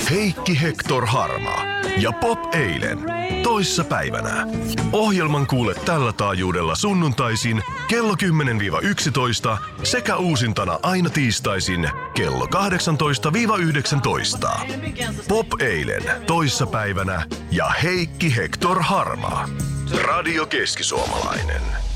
Heikki Hector Harma ja Pop Eilen toissa päivänä. Ohjelman kuulet tällä taajuudella sunnuntaisin kello 10-11 sekä uusintana aina tiistaisin kello 18-19. Pop Eilen toissa päivänä ja Heikki Hector Harma. Radio Keski-Suomalainen.